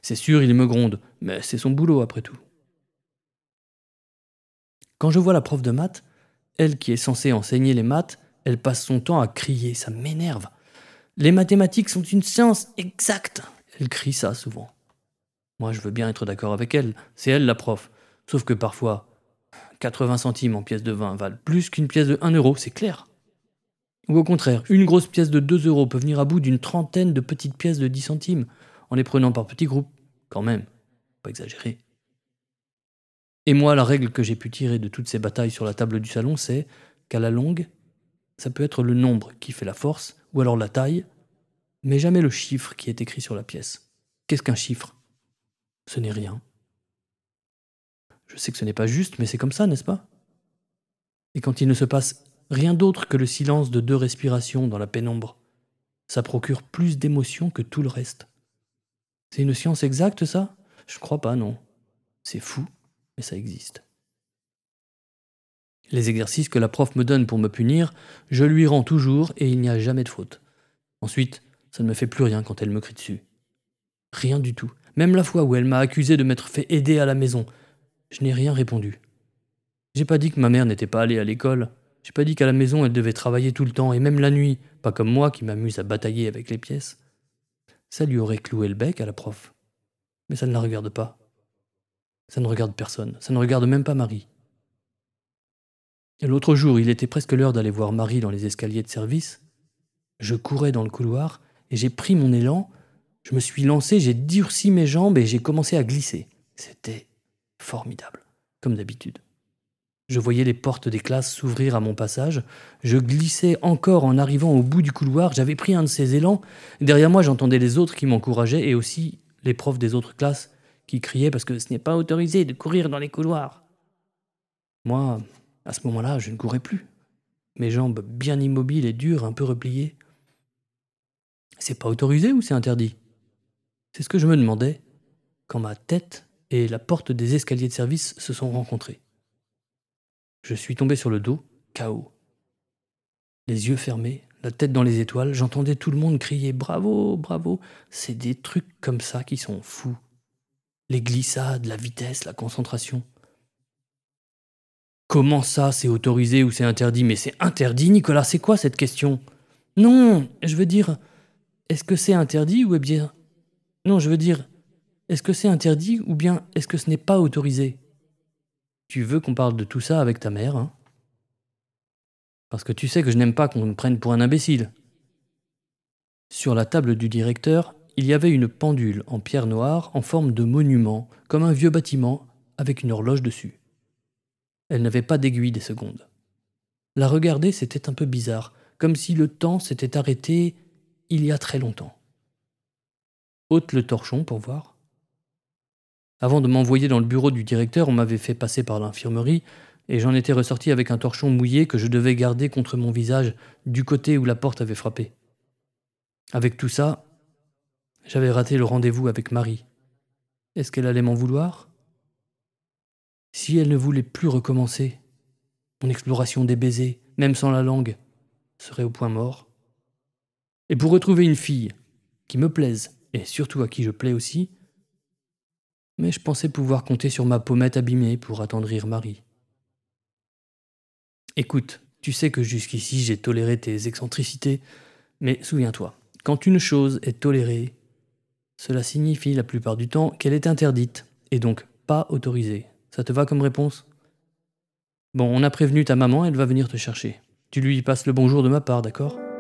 C'est sûr, il me gronde, mais c'est son boulot après tout. Quand je vois la prof de maths, elle qui est censée enseigner les maths, elle passe son temps à crier, ça m'énerve. Les mathématiques sont une science exacte. Elle crie ça souvent. Moi, je veux bien être d'accord avec elle, c'est elle la prof. Sauf que parfois, 80 centimes en pièce de 20 valent plus qu'une pièce de 1 euro, c'est clair. Ou au contraire, une grosse pièce de 2 euros peut venir à bout d'une trentaine de petites pièces de 10 centimes, en les prenant par petits groupes. Quand même, pas exagérer. Et moi, la règle que j'ai pu tirer de toutes ces batailles sur la table du salon, c'est qu'à la longue, ça peut être le nombre qui fait la force, ou alors la taille, mais jamais le chiffre qui est écrit sur la pièce. Qu'est-ce qu'un chiffre? Ce n'est rien. Je sais que ce n'est pas juste, mais c'est comme ça, n'est-ce pas? Et quand il ne se passe rien d'autre que le silence de 2 respirations dans la pénombre, ça procure plus d'émotion que tout le reste. C'est une science exacte, ça? Je crois pas, non. C'est fou, mais ça existe. Les exercices que la prof me donne pour me punir, je lui rends toujours et il n'y a jamais de faute. Ensuite, ça ne me fait plus rien quand elle me crie dessus. Rien du tout. Même la fois où elle m'a accusé de m'être fait aider à la maison, je n'ai rien répondu. J'ai pas dit que ma mère n'était pas allée à l'école. J'ai pas dit qu'à la maison elle devait travailler tout le temps et même la nuit, pas comme moi qui m'amuse à batailler avec les pièces. Ça lui aurait cloué le bec à la prof. Mais ça ne la regarde pas. Ça ne regarde personne. Ça ne regarde même pas Marie. Et l'autre jour, il était presque l'heure d'aller voir Marie dans les escaliers de service. Je courais dans le couloir et j'ai pris mon élan. Je me suis lancé, j'ai durci mes jambes et j'ai commencé à glisser. C'était formidable, comme d'habitude. Je voyais les portes des classes s'ouvrir à mon passage. Je glissais encore en arrivant au bout du couloir. J'avais pris un de ces élans. Derrière moi, j'entendais les autres qui m'encourageaient et aussi les profs des autres classes qui criaient parce que ce n'est pas autorisé de courir dans les couloirs. Moi, à ce moment-là, je ne courais plus. Mes jambes bien immobiles et dures, un peu repliées. C'est pas autorisé ou c'est interdit? C'est ce que je me demandais quand ma tête et la porte des escaliers de service se sont rencontrées. Je suis tombé sur le dos, KO. Les yeux fermés, la tête dans les étoiles, j'entendais tout le monde crier bravo, bravo. C'est des trucs comme ça qui sont fous. Les glissades, la vitesse, la concentration. Comment ça, c'est autorisé ou c'est interdit? Mais c'est interdit, Nicolas, c'est quoi cette question? Non, je veux dire, est-ce que c'est interdit ou bien... Non, je veux dire, est-ce que c'est interdit ou bien est-ce que ce n'est pas autorisé? Tu veux qu'on parle de tout ça avec ta mère, hein? Parce que tu sais que je n'aime pas qu'on me prenne pour un imbécile. Sur la table du directeur, il y avait une pendule en pierre noire en forme de monument, comme un vieux bâtiment avec une horloge dessus. Elle n'avait pas d'aiguille des secondes. La regarder, c'était un peu bizarre, comme si le temps s'était arrêté il y a très longtemps. Ôte le torchon pour voir. Avant de m'envoyer dans le bureau du directeur, on m'avait fait passer par l'infirmerie et j'en étais ressorti avec un torchon mouillé que je devais garder contre mon visage du côté où la porte avait frappé. Avec tout ça, j'avais raté le rendez-vous avec Marie. Est-ce qu'elle allait m'en vouloir? Si elle ne voulait plus recommencer, mon exploration des baisers, même sans la langue, serait au point mort. Et pour retrouver une fille qui me plaise, et surtout à qui je plais aussi, mais je pensais pouvoir compter sur ma pommette abîmée pour attendrir Marie. Écoute, tu sais que jusqu'ici j'ai toléré tes excentricités, mais souviens-toi, quand une chose est tolérée, cela signifie la plupart du temps qu'elle est interdite, et donc pas autorisée. Ça te va comme réponse? Bon, on a prévenu ta maman, elle va venir te chercher. Tu lui passes le bonjour de ma part, d'accord?